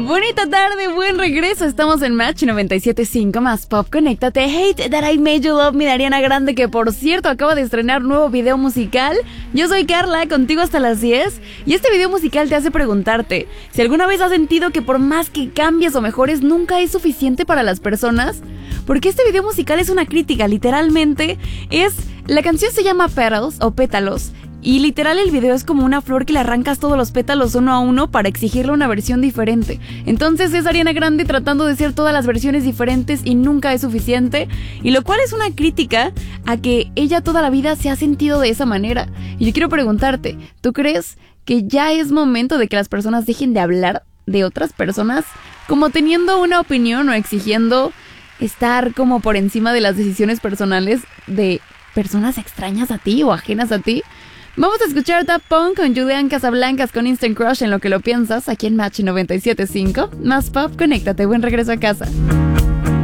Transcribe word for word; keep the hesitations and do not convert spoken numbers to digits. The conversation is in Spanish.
Bonita tarde, buen regreso. Estamos en Match noventa y siete punto cinco más Pop. Conéctate. Hate That I Made You Love Me de Ariana Grande, que por cierto acaba de estrenar nuevo video musical. Yo soy Carla, contigo hasta las diez. Y este video musical te hace preguntarte si alguna vez has sentido que por más que cambies o mejores nunca es suficiente para las personas. Porque este video musical es una crítica, literalmente. Es... La canción se llama Petals o Pétalos. Y literal el video es como una flor que le arrancas todos los pétalos uno a uno para exigirle una versión diferente. Entonces es Ariana Grande tratando de ser todas las versiones diferentes y nunca es suficiente. Y lo cual es una crítica a que ella toda la vida se ha sentido de esa manera. Y yo quiero preguntarte, ¿tú crees que ya es momento de que las personas dejen de hablar de otras personas como teniendo una opinión o exigiendo estar como por encima de las decisiones personales de personas extrañas a ti o ajenas a ti? Vamos a escuchar Daft Punk con Julian Casablancas con Instant Crush en Lo Que Lo Piensas, aquí en Match noventa y siete punto cinco. Más Pop, conéctate, buen regreso a casa.